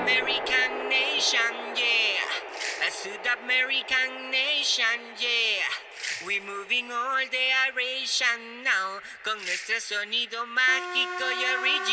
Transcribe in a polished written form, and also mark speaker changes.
Speaker 1: American Nation, yeah. A Sud-American Nation, yeah. We moving all the aeration now con nuestro sonido mágico y original.